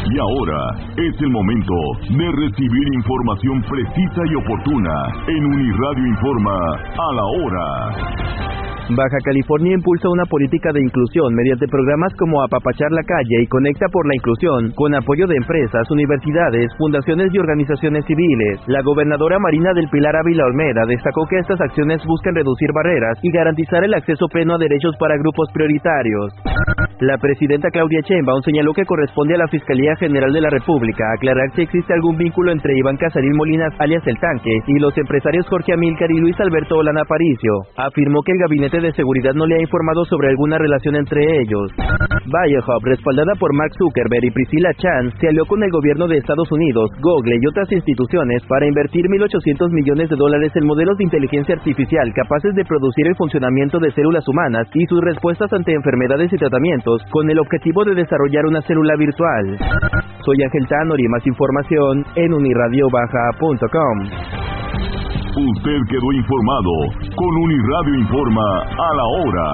Y ahora es el momento de recibir información precisa y oportuna en Uniradio Informa a la hora. Baja California impulsa una política de inclusión mediante programas como Apapachar la Calle y Conecta por la Inclusión, con apoyo de empresas, universidades, fundaciones y organizaciones civiles. La gobernadora Marina del Pilar Ávila Olmeda destacó que estas acciones buscan reducir barreras y garantizar el acceso pleno a derechos para grupos prioritarios. La presidenta Claudia Sheinbaum señaló que corresponde a la Fiscalía General de la República aclarar si existe algún vínculo entre Iván Casarín Molinas, alias El Tanque, y los empresarios Jorge Amílcar y Luis Alberto Olana Aparicio. Afirmó que el Gabinete de Seguridad no le ha informado sobre alguna relación entre ellos. Biohub, respaldada por Mark Zuckerberg y Priscilla Chan, se alió con el gobierno de Estados Unidos, Google y otras instituciones para invertir $1.800 millones en modelos de inteligencia artificial capaces de producir el funcionamiento de células humanas y sus respuestas ante enfermedades y tratamientos, con el objetivo de desarrollar una célula virtual. Soy Ángel Tanori, más información en uniradio-baja.com. Usted quedó informado con Uniradio Informa a la hora.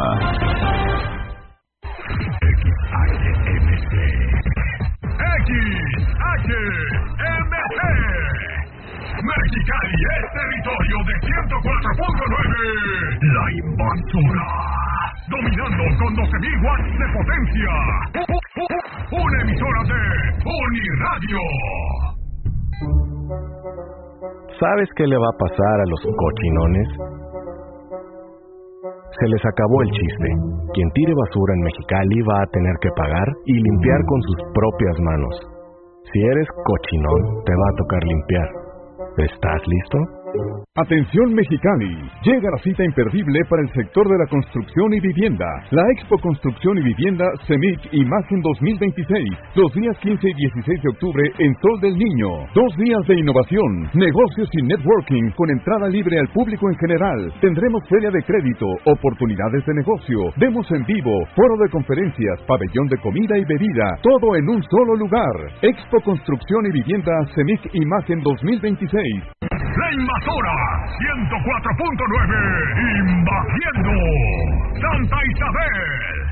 XHMC. Mexicali es territorio de 104.9. La invasora. Dominando con 12.000 watts de potencia. Una emisora de Uniradio. ¿Sabes qué le va a pasar a los cochinones? Se les acabó el chiste. Quien tire basura en Mexicali va a tener que pagar y limpiar con sus propias manos. Si eres cochinón, te va a tocar limpiar. ¿Estás listo? Atención Mexicali, llega la cita imperdible para el sector de la construcción y vivienda. La Expo Construcción y Vivienda CEMIC Imagen 2026, los días 15 y 16 de octubre en Sol del Niño. 2 días de innovación, negocios y networking con entrada libre al público en general. Tendremos feria de crédito, oportunidades de negocio, demos en vivo, foro de conferencias, pabellón de comida y bebida, todo en un solo lugar. Expo Construcción y Vivienda CEMIC Imagen 2026. La invasora 104.9, invadiendo Santa Isabel.